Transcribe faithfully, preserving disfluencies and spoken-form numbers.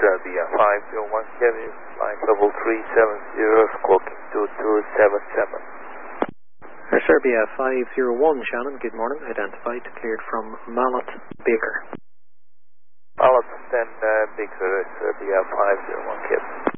Serbia five zero one Kevin, flight level three seven zero, squawking two two seven seven. Air Serbia five zero one, Shannon, good morning, identified, cleared from Mallet Baker. Mallet ten uh, Baker, Serbia five zero one Kevin.